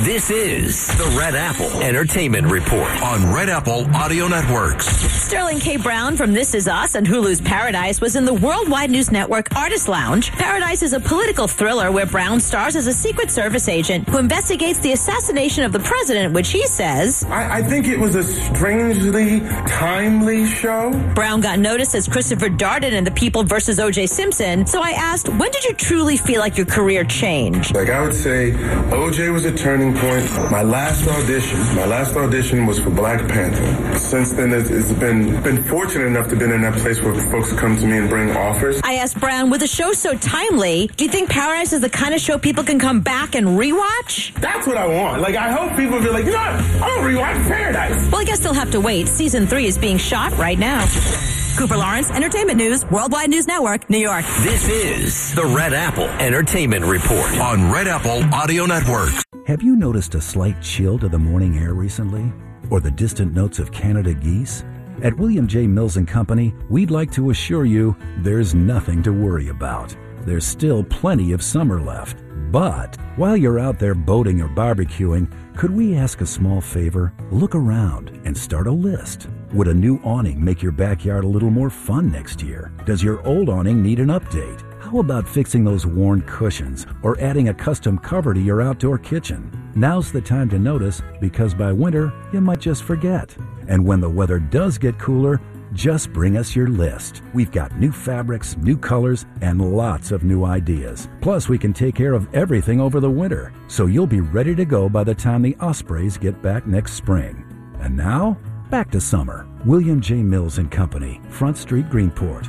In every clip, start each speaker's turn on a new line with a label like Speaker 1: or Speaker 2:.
Speaker 1: This is the Red Apple Entertainment Report on Red Apple Audio Networks.
Speaker 2: Sterling K. Brown from This Is Us and Hulu's Paradise was in the Worldwide News Network Artist Lounge. Paradise is a political thriller where Brown stars as a Secret Service agent who investigates the assassination of the president, which he says...
Speaker 3: I think it was a strangely timely show.
Speaker 2: Brown got noticed as Christopher Darden in The People vs. O.J. Simpson, so I asked, when did you truly feel like your career changed?
Speaker 3: Like, I would say O.J. was a turning point. My last audition was for Black Panther. Since then, it's been fortunate enough to be in that place where folks come to me and bring offers.
Speaker 2: I asked Brown, with a show so timely, do you think Paradise is the kind of show people can come back and rewatch?
Speaker 3: That's what I want. Like, I hope people feel like, you know what? I'm going to rewatch Paradise.
Speaker 2: Well, I guess they'll have to wait. Season 3 is being shot right now. Cooper Lawrence, Entertainment News, Worldwide News Network, New York.
Speaker 1: This is the Red Apple Entertainment Report on Red Apple Audio Network.
Speaker 4: Have you noticed a slight chill to the morning air recently? Or the distant notes of Canada geese? At William J. Mills & Company, we'd like to assure you there's nothing to worry about. There's still plenty of summer left. But while you're out there boating or barbecuing, could we ask a small favor? Look around and start a list. Would a new awning make your backyard a little more fun next year? Does your old awning need an update? How about fixing those worn cushions or adding a custom cover to your outdoor kitchen? Now's the time to notice, because by winter, you might just forget. And when the weather does get cooler, just bring us your list. We've got new fabrics, new colors, and lots of new ideas. Plus, we can take care of everything over the winter, so you'll be ready to go by the time the Ospreys get back next spring. And now, back to summer. William J. Mills & Company, Front Street, Greenport,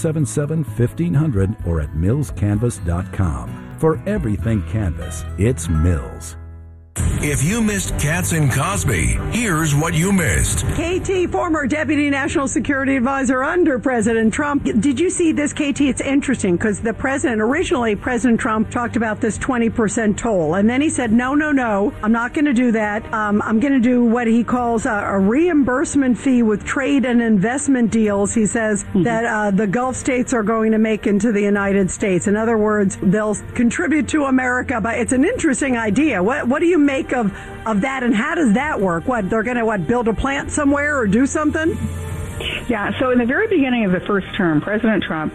Speaker 4: 477-1500 or at millscanvas.com. For everything canvas, it's Mills.
Speaker 1: If you missed Katz and Cosby, here's what you missed.
Speaker 5: KT, former Deputy National Security Advisor under President Trump. Did you see this, KT? It's interesting because originally President Trump talked about this 20% toll. And then he said, no, I'm not going to do that. I'm going to do what he calls a reimbursement fee with trade and investment deals. He says that the Gulf states are going to make into the United States. In other words, they'll contribute to America. But it's an interesting idea. What do you make of that, and how does that work? What, they're going to build a plant somewhere or do something?
Speaker 6: Yeah, so in the very beginning of the first term, President Trump,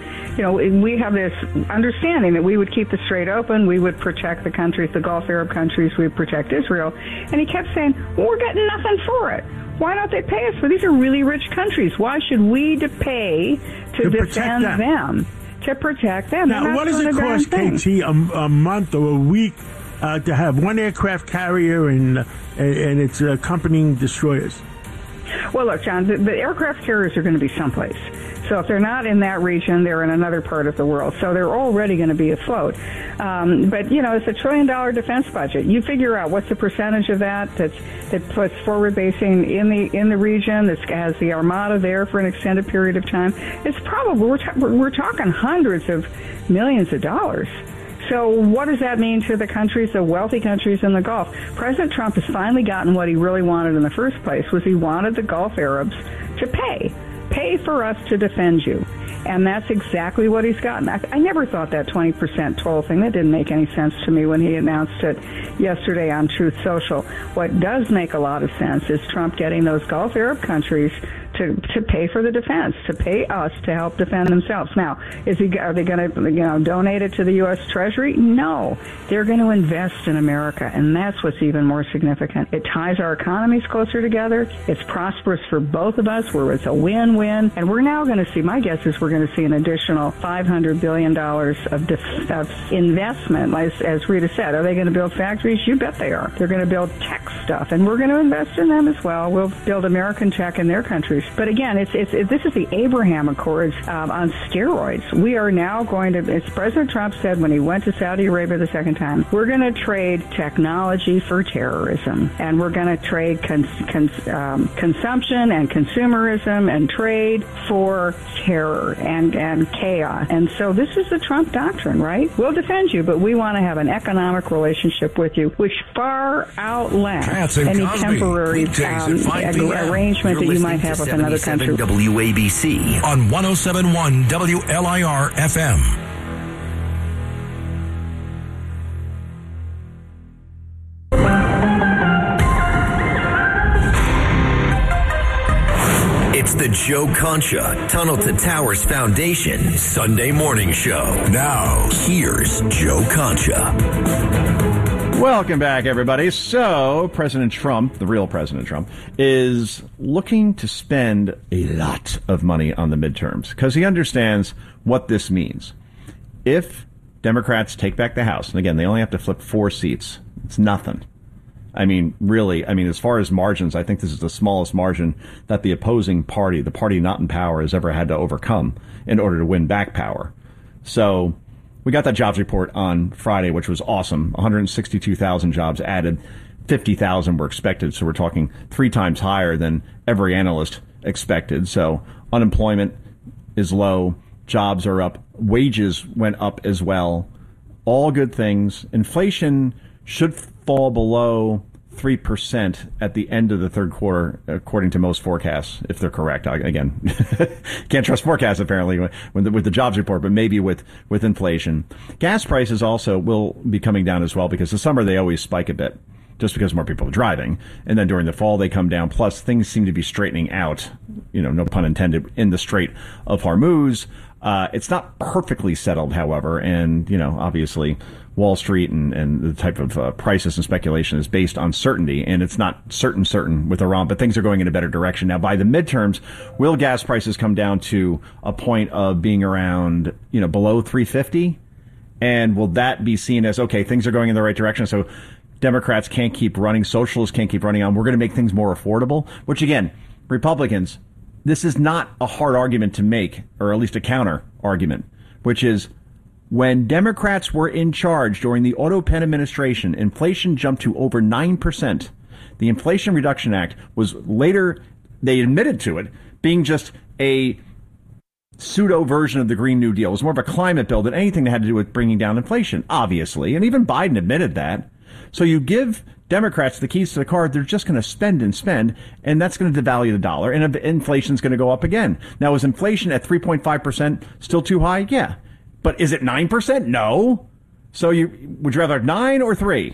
Speaker 6: we have this understanding that we would keep the Strait open, we would protect the countries, the Gulf Arab countries, we would protect Israel, and he kept saying, well, we're getting nothing for it. Why don't they pay us? For these are really rich countries. Why should we pay to defend them? To protect them.
Speaker 7: Now, what does it cost, KT, a month or a week to have one aircraft carrier and its accompanying destroyers?
Speaker 6: Well, look, John, the aircraft carriers are going to be someplace. So if they're not in that region, they're in another part of the world. So they're already going to be afloat. But, it's $1 trillion defense budget. You figure out what's the percentage of that puts forward basing in the region, that has the Armada there for an extended period of time. It's probably, we're talking hundreds of millions of dollars. So what does that mean to the countries, the wealthy countries in the Gulf? President Trump has finally gotten what he really wanted in the first place, was he wanted the Gulf Arabs to pay for us to defend you. And that's exactly what he's gotten. I never thought that 20% toll thing, that didn't make any sense to me when he announced it yesterday on Truth Social. What does make a lot of sense is Trump getting those Gulf Arab countries to pay for the defense, to pay us to help defend themselves. Now, are they going to donate it to the U.S. Treasury? No, they're going to invest in America, and that's what's even more significant. It ties our economies closer together. It's prosperous for both of us, where it's a win-win. And we're now going to see, my guess is we're going to see an additional $500 billion of investment. As Rita said, are they going to build factories? You bet they are. They're going to build tech stuff, and we're going to invest in them as well. We'll build American tech in their countries. But again, this is the Abraham Accords on steroids. We are now going to, as President Trump said when he went to Saudi Arabia the second time, we're going to trade technology for terrorism, and we're going to trade consumption and consumerism and trade for terror and chaos. And so this is the Trump doctrine, right? We'll defend you, but we want to have an economic relationship with you, which far outlasts any temporary arrangement that you might have with another country.
Speaker 1: WABC on 107.1 WLIR FM. It's the Joe Concha Tunnel to Towers Foundation Sunday morning show. Now, here's Joe Concha.
Speaker 8: Welcome back, everybody. So, President Trump, the real President Trump, is looking to spend a lot of money on the midterms because he understands what this means. If Democrats take back the House, and again, they only have to flip 4 seats, it's nothing. I mean, really, as far as margins, I think this is the smallest margin that the opposing party, the party not in power, has ever had to overcome in order to win back power. So we got that jobs report on Friday, which was awesome. 162,000 jobs added, 50,000 were expected. So we're talking 3 times higher than every analyst expected. So unemployment is low. Jobs are up. Wages went up as well. All good things. Inflation should fall below 3% at the end of the third quarter, according to most forecasts, if they're correct. Again, can't trust forecasts, apparently, with the jobs report, but maybe with inflation. Gas prices also will be coming down as well, because the summer they always spike a bit, just because more people are driving. And then during the fall, they come down. Plus, things seem to be straightening out, no pun intended, in the Strait of Hormuz. It's not perfectly settled, however, and, obviously Wall Street and the type of prices and speculation is based on certainty, and it's not certain with Iran, but things are going in a better direction. Now, by the midterms, will gas prices come down to a point of being around, below $3.50? And will that be seen as, okay, things are going in the right direction, so Democrats can't keep running, socialists can't keep running on, we're going to make things more affordable? Which, again, Republicans, this is not a hard argument to make, or at least a counter argument, which is when Democrats were in charge during the Otto Penn administration, inflation jumped to over 9%. The Inflation Reduction Act was later, they admitted to it, being just a pseudo version of the Green New Deal. It was more of a climate bill than anything that had to do with bringing down inflation, obviously. And even Biden admitted that. So you give Democrats the keys to the car, they're just going to spend, and that's going to devalue the dollar, and inflation's going to go up again. Now, is inflation at 3.5% still too high? Yeah. But is it 9%? No. So would you rather 9 or 3?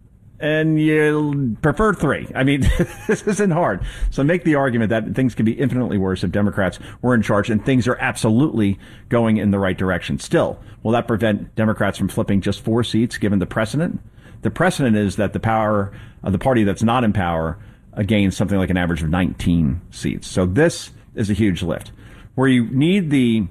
Speaker 8: And you prefer 3. This isn't hard. So make the argument that things could be infinitely worse if Democrats were in charge, and things are absolutely going in the right direction. Still, will that prevent Democrats from flipping just 4 seats given the precedent? The precedent is that the power of the party that's not in power gains something like an average of 19 seats. So this is a huge lift. Where you need the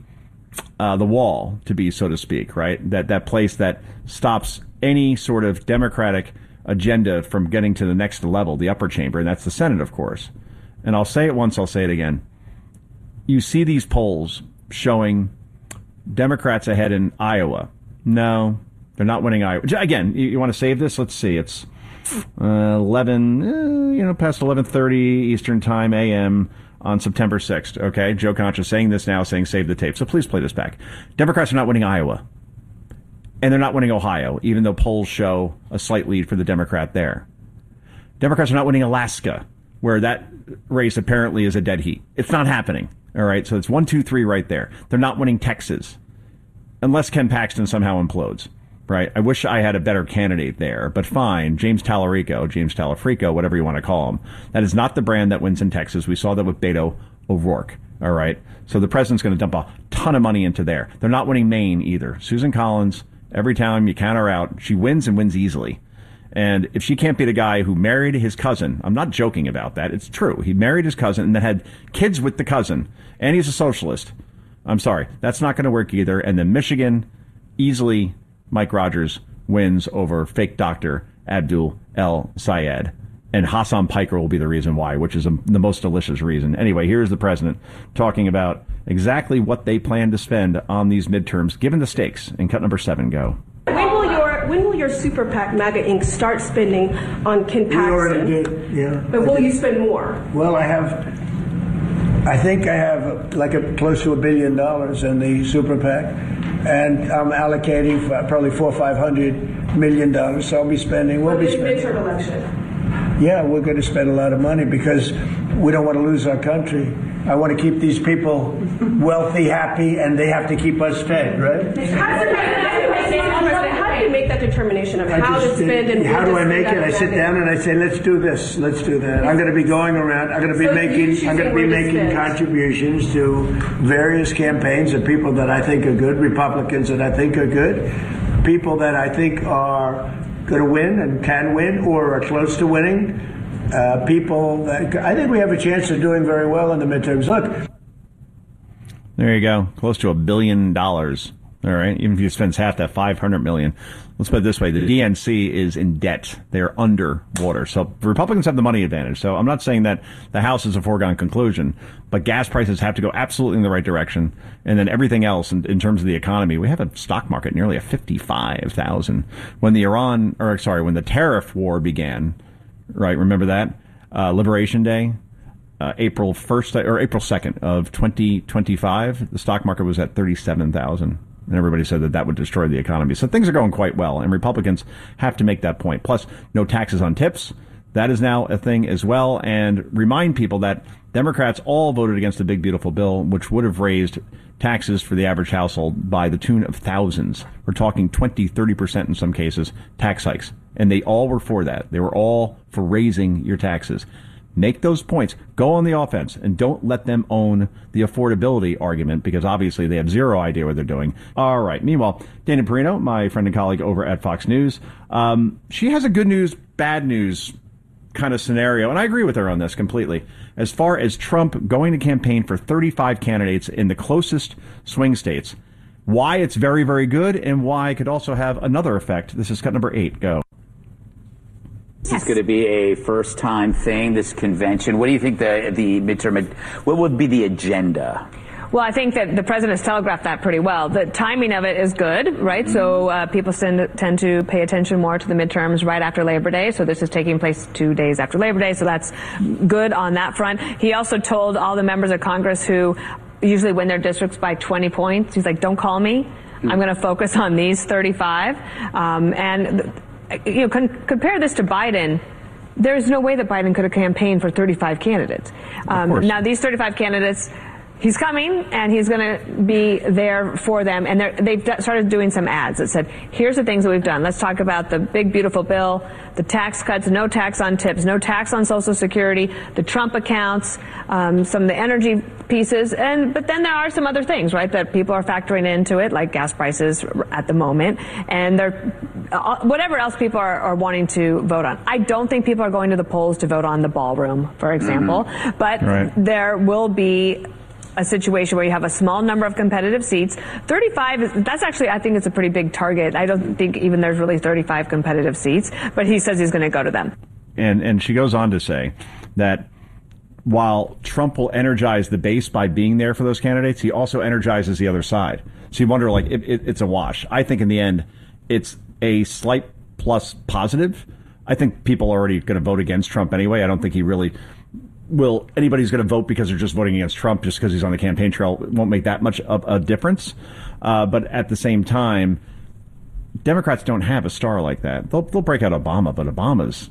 Speaker 8: wall to be, so to speak, right? That place that stops any sort of Democratic agenda from getting to the next level, the upper chamber, and that's the Senate, of course. And I'll say it once, I'll say it again. You see these polls showing Democrats ahead in Iowa. No, they're not winning Iowa. Again, you want to save this? Let's see. It's 11, past 11:30 Eastern Time a.m. on September 6th. Okay, Joe Concha saying this now, saying save the tape. So please play this back. Democrats are not winning Iowa. And they're not winning Ohio, even though polls show a slight lead for the Democrat there. Democrats are not winning Alaska, where that race apparently is a dead heat. It's not happening. All right, so it's 1, 2, 3 right there. They're not winning Texas, unless Ken Paxton somehow implodes. Right? I wish I had a better candidate there, but fine. James Talafrico, whatever you want to call him. That is not the brand that wins in Texas. We saw that with Beto O'Rourke. All right. So the president's going to dump a ton of money into there. They're not winning Maine either. Susan Collins, every time you count her out, she wins and wins easily. And if she can't beat a guy who married his cousin, I'm not joking about that. It's true. He married his cousin and then had kids with the cousin, and he's a socialist. I'm sorry. That's not going to work either. And then Michigan, easily, Mike Rogers wins over fake doctor Abdul El Sayed. And Hassan Piker will be the reason why, which is the most delicious reason. Anyway, here's the president talking about exactly what they plan to spend on these midterms, given the stakes. In cut number 7, go.
Speaker 9: When will your Super PAC, MAGA Inc., start spending on Ken Paxton?
Speaker 10: We already did, yeah.
Speaker 9: But will you spend more?
Speaker 10: Well, I think I have close to $1 billion in the Super PAC, and I'm allocating probably $400 or $500 million. So we'll be spending.
Speaker 9: Midterm election.
Speaker 10: yeah, we're going to spend a lot of money because we don't want to lose our country. I want to keep these people wealthy, happy, and they have to keep us fed, right?
Speaker 9: How do you make that determination of how to spend and
Speaker 10: how do I make it? I sit down and I say, let's do this, let's do that. I'm going to be going around. I'm going to be making contributions to various campaigns of people that I think are good, Republicans that I think are good, people that I think are going to win and can win or are close to winning. People that I think we have a chance of doing very well in the midterms. Look.
Speaker 8: There you go. Close to $1 billion. All right. Even if you spend half that, $500 million. Let's put it this way. The DNC is in debt. They're underwater. So the Republicans have the money advantage. So I'm not saying that the House is a foregone conclusion, but gas prices have to go absolutely in the right direction. And then everything else in terms of the economy, we have a stock market nearly at 55,000. When the tariff war began, right? Remember that? Liberation Day, April 1st or April 2nd of 2025, the stock market was at 37,000. And everybody said that would destroy the economy. So things are going quite well, and Republicans have to make that point. Plus, no taxes on tips. That is now a thing as well. And remind people that Democrats all voted against the big, beautiful bill, which would have raised taxes for the average household by the tune of thousands. We're talking 20, 30% in some cases, tax hikes. And they all were for that. They were all for raising your taxes. Make those points. Go on the offense and don't let them own the affordability argument because obviously they have zero idea what they're doing. All right. Meanwhile, Dana Perino, my friend and colleague over at Fox News, she has a good news, bad news kind of scenario. And I agree with her on this completely. As far as Trump going to campaign for 35 candidates in the closest swing states, why it's very, very good and why it could also have another effect. This is cut number 8. Go.
Speaker 11: This is going to be a first-time thing, this convention. What do you think the midterm, what would be the agenda?
Speaker 12: Well, I think that the president has telegraphed that pretty well. The timing of it is good, right? Mm-hmm. So people tend to pay attention more to the midterms right after Labor Day. So this is taking place 2 days after Labor Day. So that's good on that front. He also told all the members of Congress who usually win their districts by 20 points, he's like, don't call me. Mm-hmm. I'm going to focus on these 35. Compare this to Biden. There's no way that Biden could have campaigned for 35 candidates. Now, these 35 candidates, he's coming and he's going to be there for them. And they've started doing some ads that said, here's the things that we've done. Let's talk about the big, beautiful bill, the tax cuts, no tax on tips, no tax on Social Security, the Trump accounts, some of the energy pieces. But then there are some other things, right, that people are factoring into it, like gas prices at the moment. And whatever else people are wanting to vote on. I don't think people are going to the polls to vote on the ballroom, for example. Mm-hmm. But there will be a situation where you have a small number of competitive seats. 35, that's actually, I think it's a pretty big target. I don't think even there's really 35 competitive seats, but he says he's going to go to them. And
Speaker 8: she goes on to say that while Trump will energize the base by being there for those candidates, he also energizes the other side. So you wonder, like, it's a wash. I think in the end, it's a slight plus positive. I think people are already going to vote against Trump anyway. I don't think he really anybody's going to vote because they're just voting against Trump just because he's on the campaign trail. It won't make that much of a difference. But at the same time, Democrats don't have a star like that. They'll break out Obama, but Obama's,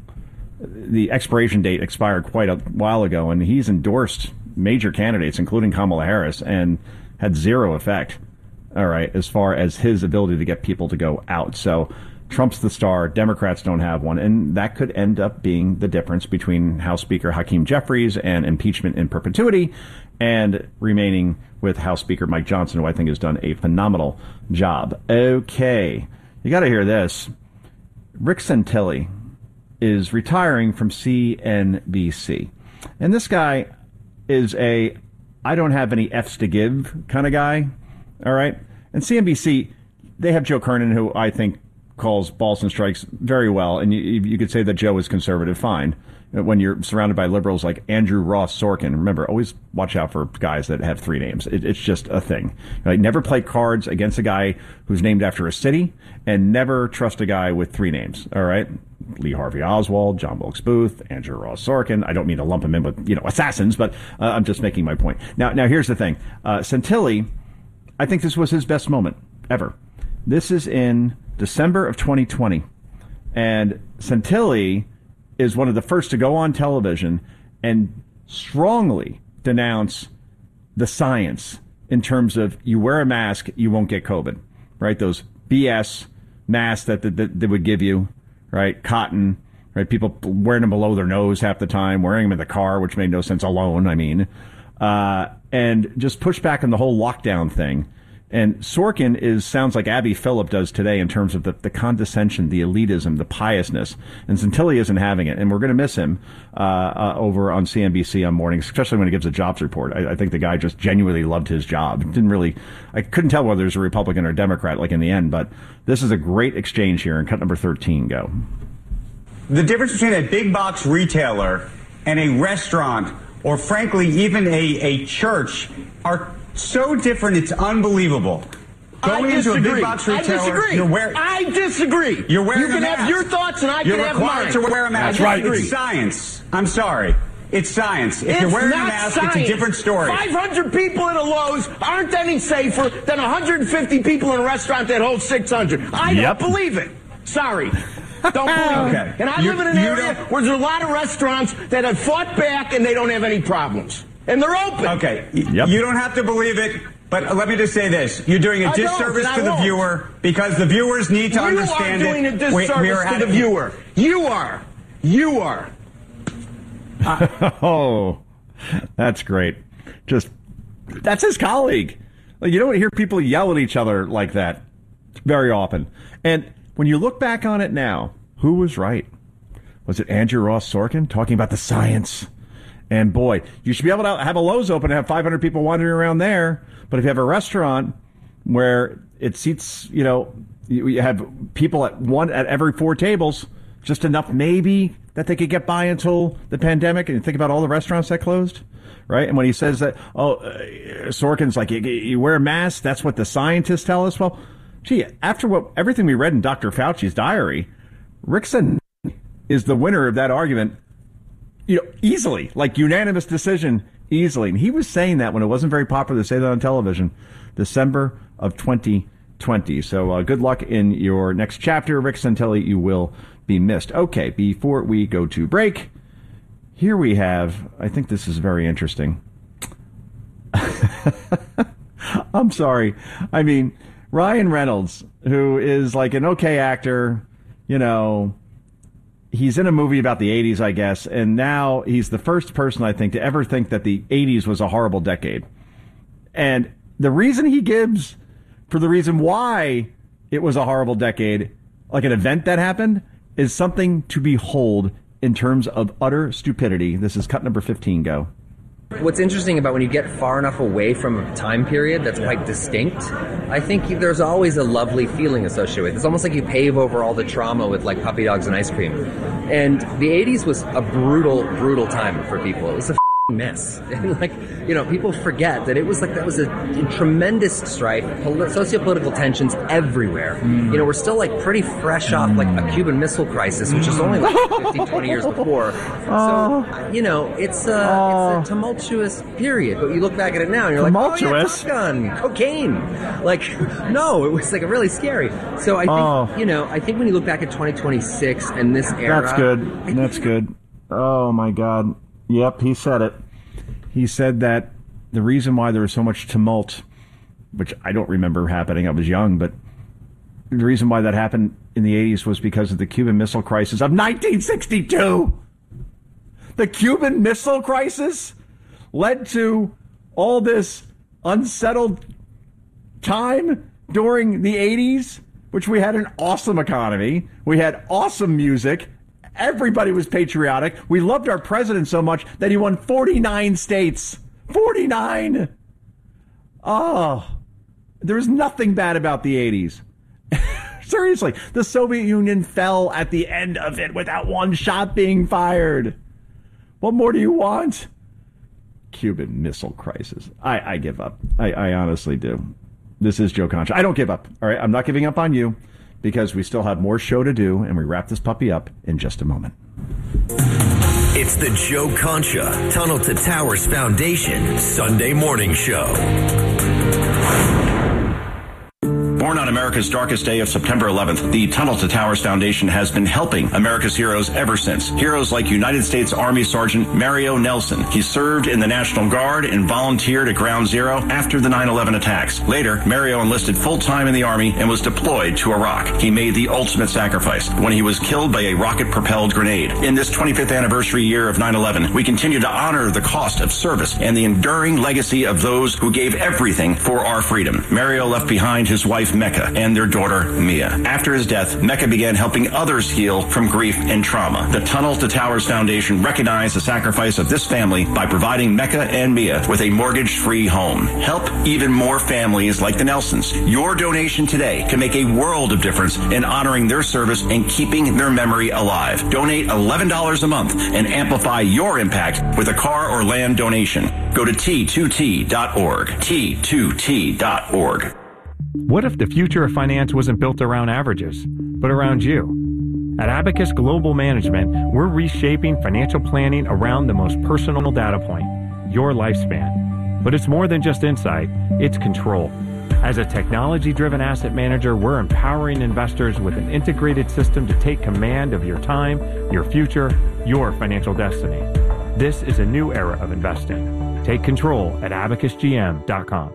Speaker 8: the expiration date expired quite a while ago, and he's endorsed major candidates, including Kamala Harris, and had zero effect, all right, as far as his ability to get people to go out. So Trump's the star. Democrats don't have one. And that could end up being the difference between House Speaker Hakeem Jeffries and impeachment in perpetuity and remaining with House Speaker Mike Johnson, who I think has done a phenomenal job. Okay. You got to hear this. Rick Santilli is retiring from CNBC. And this guy is a I don't have any F's to give kind of guy. All right. And CNBC, they have Joe Kernan, who I think calls balls and strikes very well. And you could say that Joe is conservative. Fine. When you're surrounded by liberals like Andrew Ross Sorkin, remember, always watch out for guys that have three names. It's just a thing. Like, never play cards against a guy who's named after a city, and never trust a guy with three names. All right. Lee Harvey Oswald, John Wilkes Booth, Andrew Ross Sorkin. I don't mean to lump him in with, assassins, but I'm just making my point. Now here's the thing. Santilli, I think this was his best moment ever. This is in December of 2020. And Santilli is one of the first to go on television and strongly denounce the science in terms of you wear a mask, you won't get COVID, right? Those BS masks that they would give you, right? Cotton, right? People wearing them below their nose half the time, wearing them in the car, which made no sense alone, and just push back on the whole lockdown thing. And Sorkin sounds like Abby Phillip does today in terms of the condescension, the elitism, the piousness. And Santilli isn't having it. And we're going to miss him over on CNBC on mornings, especially when he gives a jobs report. I think the guy just genuinely loved his job. I couldn't tell whether he was a Republican or a Democrat, like in the end. But this is a great exchange here. And cut number 13, go.
Speaker 13: The difference between a big box retailer and a restaurant, or frankly, even a church, are so different, it's unbelievable. Going into a big box retailer,
Speaker 14: I disagree.
Speaker 13: You're wearing
Speaker 14: You can
Speaker 13: a mask.
Speaker 14: have your thoughts and I can have mine.
Speaker 13: You're required to wear a mask.
Speaker 14: That's right.
Speaker 13: It's science. I'm sorry. It's science. If you're wearing a mask, it's a different story.
Speaker 14: 500 people in a Lowe's aren't any safer than 150 people in a restaurant that holds 600. I don't believe it. Sorry. Don't believe it. And I live in an area where there's a lot of restaurants that have fought back and they don't have any problems. And they're open.
Speaker 13: Okay. You don't have to believe it, but let me just say this. You're doing a disservice to the viewer because the viewers need to understand it.
Speaker 14: You are doing a disservice to the viewer. You are. You are.
Speaker 8: Oh, that's great. That's his colleague. Like, you don't hear people yell at each other like that very often. And when you look back on it now, who was right? Was it Andrew Ross Sorkin talking about the science? And boy, you should be able to have a Lowe's open and have 500 people wandering around there. But if you have a restaurant where it seats, you have people at every 4 tables, just enough maybe that they could get by until the pandemic. And think about all the restaurants that closed, right? And when he says that, Sorkin's like, you wear a mask, that's what the scientists tell us. Well, gee, after everything we read in Dr. Fauci's diary, Rickson is the winner of that argument. Easily, like unanimous decision, easily. And he was saying that when it wasn't very popular to say that on television, December of 2020. So good luck in your next chapter, Rick Santilli. You will be missed. Okay, before we go to break, here we have, I think this is very interesting. I'm sorry. I mean, Ryan Reynolds, who is like an okay actor, he's in a movie about the 80s, I guess, and now he's the first person, I think, to ever think that the 80s was a horrible decade. And the reason he gives for the reason why it was a horrible decade, like an event that happened, is something to behold in terms of utter stupidity. This is cut number 15, go.
Speaker 15: What's interesting about when you get far enough away from a time period that's quite distinct, I think there's always a lovely feeling associated with it. It's almost like you pave over all the trauma with like puppy dogs and ice cream. And the 80s was a brutal, brutal time for people. It was a mess. And people forget that it was like that was a tremendous strife, socio-political tensions everywhere. We're still like pretty fresh off like a Cuban Missile Crisis, which is only like 15, 20 years before. So, it's a tumultuous period. But you look back at it now and you're like, oh yeah, Top Gun, cocaine. Like, no, it was like really scary. So I think, I think when you look back at 2026 and this era.
Speaker 8: That's good. Oh my God. Yep, he said it. He said that the reason why there was so much tumult, which I don't remember happening, I was young, but the reason why that happened in the 80s was because of the Cuban Missile Crisis of 1962. The Cuban Missile Crisis led to all this unsettled time during the 80s, which we had an awesome economy. We had awesome music. Everybody was patriotic. We loved our president so much that he won 49 states. 49! Oh, there was nothing bad about the 80s. Seriously, the Soviet Union fell at the end of it without one shot being fired. What more do you want? Cuban Missile Crisis. I give up. I honestly do. This is Joe Concha. I don't give up. All right, I'm not giving up on you, because we still have more show to do, and we wrap this puppy up in just a moment.
Speaker 1: It's the Joe Concha Tunnel to Towers Foundation Sunday Morning Show.
Speaker 8: Born on America's darkest day of September 11th, the Tunnel to Towers Foundation has been helping America's heroes ever since. Heroes like United States Army Sergeant Mario Nelson. He served in the National Guard and volunteered at Ground Zero after the 9/11 attacks. Later, Mario enlisted full-time in the Army and was deployed to Iraq. He made the ultimate sacrifice when he was killed by a rocket-propelled grenade. In this 25th anniversary year of 9/11, we continue to honor the cost of service and the enduring legacy of those who gave everything for our freedom. Mario left behind his wife Mecca and their daughter Mia. After his death, Mecca began helping others heal from grief and trauma. The Tunnel to Towers Foundation recognized the sacrifice of this family by providing Mecca and Mia with a mortgage-free home. Help even more families like the Nelsons. Your donation today can make a world of difference in honoring their service and keeping their memory alive. Donate $11 a month and amplify your impact with a car or land donation. Go to T2T.org. T2T.org.
Speaker 16: What if the future of finance wasn't built around averages, but around you? At Abacus Global Management, we're reshaping financial planning around the most personal data point, your lifespan. But it's more than just insight, it's control. As a technology-driven asset manager, we're empowering investors with an integrated system to take command of your time, your future, your financial destiny. This is a new era of investing. Take control at abacusgm.com.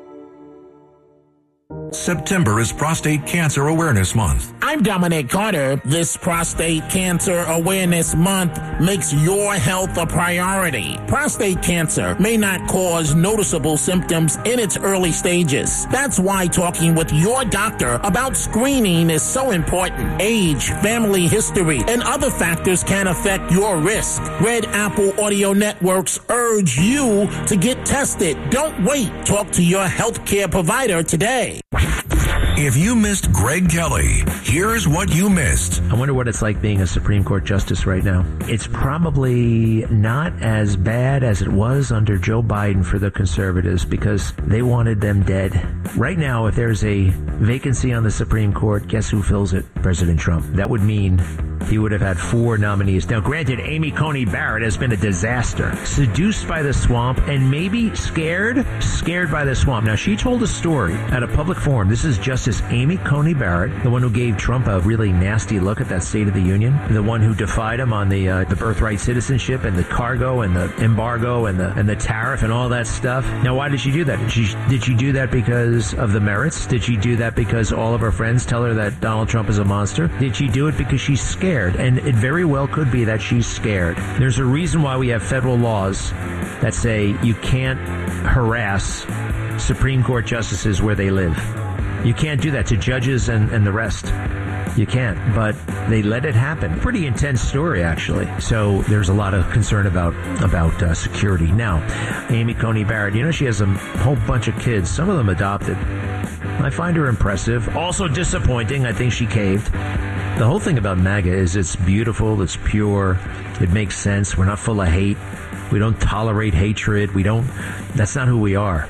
Speaker 17: September is Prostate Cancer Awareness Month.
Speaker 18: I'm Dominic Carter. This Prostate Cancer Awareness Month makes your health a priority. Prostate cancer may not cause noticeable symptoms in its early stages. That's why talking with your doctor about screening is so important. Age, family history, and other factors can affect your risk. Red Apple Audio Networks urge you to get tested. Don't wait. Talk to your healthcare provider today.
Speaker 17: If you missed Greg Kelly, here's what you missed.
Speaker 19: I wonder what it's like being a Supreme Court justice right now. It's probably not as bad as it was under Joe Biden for the conservatives because they wanted them dead. Right now, if there's a vacancy on the Supreme Court, guess who fills it? President Trump. That would mean he would have had 4 nominees. Now, granted, Amy Coney Barrett has been a disaster. Seduced by the swamp and maybe scared by the swamp. Now, she told a story at a public forum. This is Justice Amy Coney Barrett, the one who gave Trump a really nasty look at that State of the Union, the one who defied him on the birthright citizenship and the cargo and the embargo and the tariff and all that stuff. Now, why did she do that? Did she do that because of the merits? Did she do that because all of her friends tell her that Donald Trump is a monster? Did she do it because she's scared? And it very well could be that she's scared. There's a reason why we have federal laws that say you can't harass Supreme Court justices where they live. You can't do that to judges and the rest. You can't, but they let it happen. Pretty intense story, actually. So there's a lot of concern about security. Now, Amy Coney Barrett, she has a whole bunch of kids, some of them adopted. I find her impressive. Also disappointing. I think she caved. The whole thing about MAGA is it's beautiful, it's pure, it makes sense. We're not full of hate. We don't tolerate hatred. That's not who we are.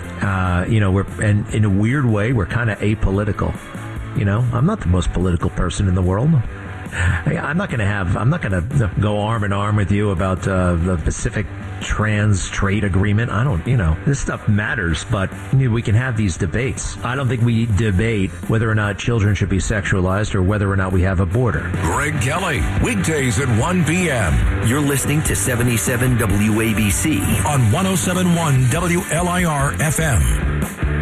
Speaker 19: And in a weird way, we're kind of apolitical. I'm not the most political person in the world. I'm not going to go arm in arm with you about the Pacific Trans Trade Agreement. This stuff matters, but we can have these debates. I don't think we debate whether or not children should be sexualized or whether or not we have a border.
Speaker 17: Greg Kelly, weekdays at 1 p.m.
Speaker 1: You're listening to 77 WABC
Speaker 17: on 107.1 WLIR FM.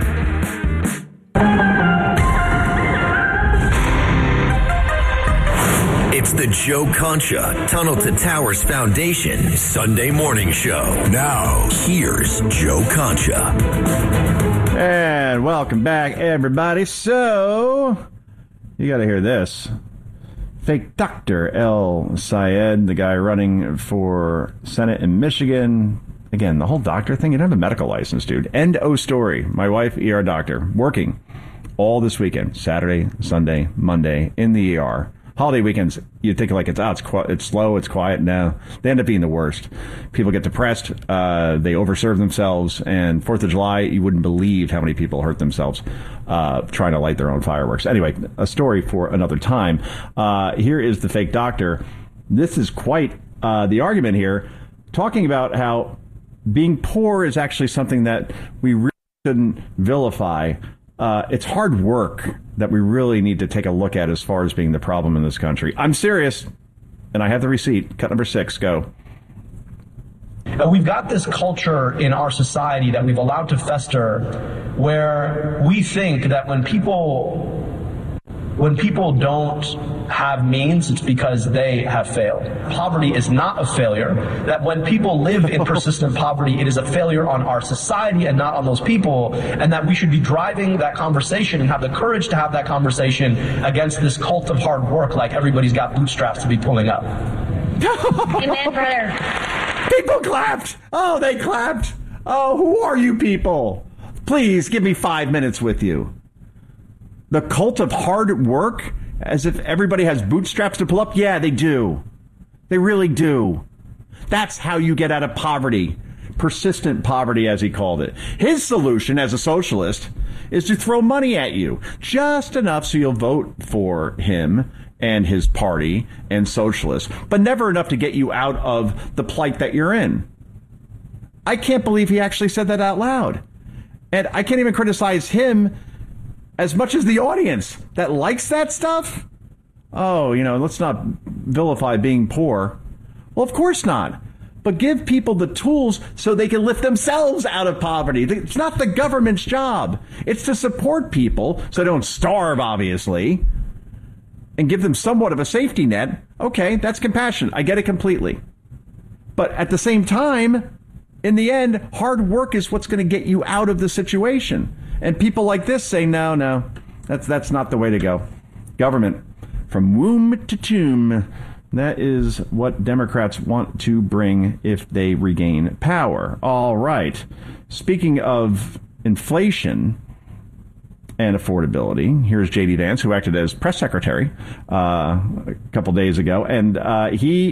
Speaker 1: It's the Joe Concha Tunnel to Towers Foundation Sunday Morning Show. Now, here's Joe Concha.
Speaker 8: And welcome back, everybody. So, you got to hear this. Fake Dr. El Sayed, the guy running for Senate in Michigan. Again, the whole doctor thing, you don't have a medical license, dude. End of story. My wife, ER doctor, working all this weekend, Saturday, Sunday, Monday, in the ER. Holiday weekends, you'd think like it's slow, it's quiet. No, they end up being the worst. People get depressed, they overserve themselves, and 4th of July, you wouldn't believe how many people hurt themselves trying to light their own fireworks. Anyway, a story for another time. Here is the fake doctor. This is quite the argument here, talking about how being poor is actually something that we really shouldn't vilify. it's hard work that we really need to take a look at as far as being the problem in this country. I'm serious, and I have the receipt. Cut number 6, go.
Speaker 20: We've got this culture in our society that we've allowed to fester where we think that when people don't have means, it's because they have failed. Poverty is not a failure. That when people live in persistent poverty, it is a failure on our society and not on those people, and that we should be driving that conversation and have the courage to have that conversation against this cult of hard work like everybody's got bootstraps to be pulling up.
Speaker 21: Amen, brother.
Speaker 8: People clapped. Oh, they clapped. Oh, who are you people? Please give me 5 minutes with you. The cult of hard work? As if everybody has bootstraps to pull up? Yeah, they do. They really do. That's how you get out of poverty. Persistent poverty, as he called it. His solution as a socialist is to throw money at you. Just enough so you'll vote for him and his party and socialists, but never enough to get you out of the plight that you're in. I can't believe he actually said that out loud. And I can't even criticize him as much as the audience that likes that stuff. Oh, let's not vilify being poor. Well, of course not. But give people the tools so they can lift themselves out of poverty. It's not the government's job. It's to support people so they don't starve, obviously, and give them somewhat of a safety net. Okay, that's compassion. I get it completely. But at the same time, in the end, hard work is what's going to get you out of the situation. And people like this say, no, that's not the way to go. Government, from womb to tomb, that is what Democrats want to bring if they regain power. All right. Speaking of inflation and affordability, here's J.D. Vance, who acted as press secretary a couple days ago. And he's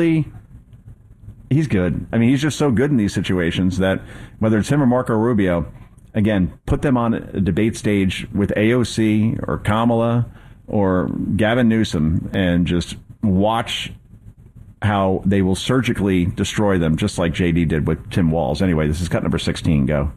Speaker 8: good. I mean, he's just so good in these situations that whether it's him or Marco Rubio, again, put them on a debate stage with AOC or Kamala or Gavin Newsom and just watch how they will surgically destroy them, just like JD did with Tim Walz. Anyway, this is cut number 16. Go.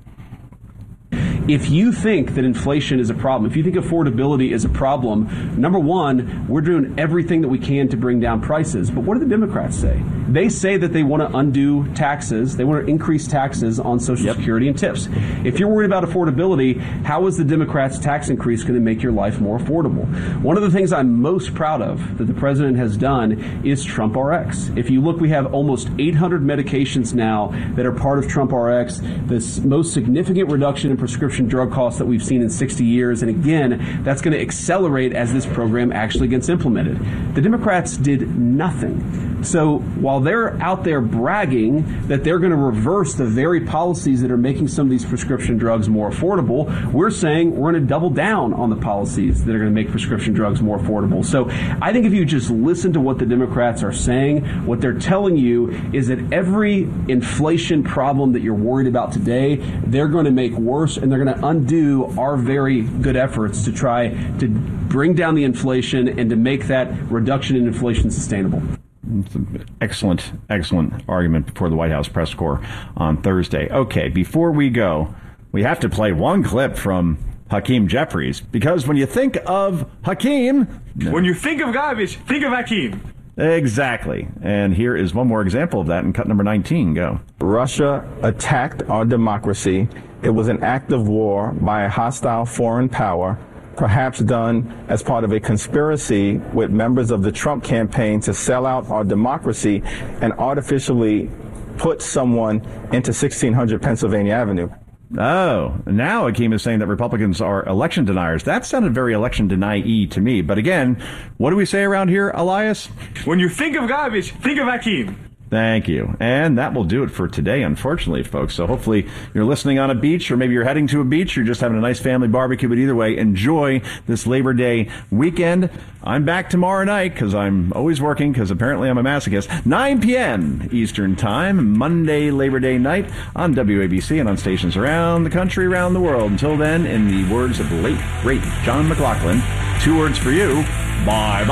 Speaker 22: If you think that inflation is a problem, if you think affordability is a problem, number one, we're doing everything that we can to bring down prices. But what do the Democrats say? They say that they want to undo taxes. They want to increase taxes on Social Security and tips. If you're worried about affordability, how is the Democrats' tax increase going to make your life more affordable? One of the things I'm most proud of that the president has done is Trump RX. If you look, we have almost 800 medications now that are part of Trump RX, this most significant reduction in prescription drug costs that we've seen in 60 years. And again, that's going to accelerate as this program actually gets implemented. The Democrats did nothing. So while they're out there bragging that they're going to reverse the very policies that are making some of these prescription drugs more affordable, we're saying we're going to double down on the policies that are going to make prescription drugs more affordable. So I think if you just listen to what the Democrats are saying, what they're telling you is that every inflation problem that you're worried about today, they're going to make worse, and they're going to undo our very good efforts to try to bring down the inflation and to make that reduction in inflation sustainable.
Speaker 8: It's an excellent argument before the White House press corps on Thursday. Okay, before we go, we have to play one clip from Hakeem Jeffries, because when you think of Hakeem...
Speaker 23: When you think of garbage, think of Hakeem.
Speaker 8: Exactly. And here is one more example of that in cut number 19. Go.
Speaker 24: Russia attacked our democracy. It was an act of war by a hostile foreign power, perhaps done as part of a conspiracy with members of the Trump campaign to sell out our democracy and artificially put someone into 1600 Pennsylvania Avenue.
Speaker 8: Oh, now Hakeem is saying that Republicans are election deniers. That sounded very election deny-y to me. But again, what do we say around here, Elias?
Speaker 23: When you think of garbage, think of Hakeem.
Speaker 8: Thank you. And that will do it for today, unfortunately, folks. So hopefully you're listening on a beach, or maybe you're heading to a beach, or you're just having a nice family barbecue. But either way, enjoy this Labor Day weekend. I'm back tomorrow night because I'm always working, because apparently I'm a masochist. 9 p.m. Eastern Time, Monday, Labor Day night on WABC and on stations around the country, around the world. Until then, in the words of the late, great John McLaughlin, 2 words for you. Bye.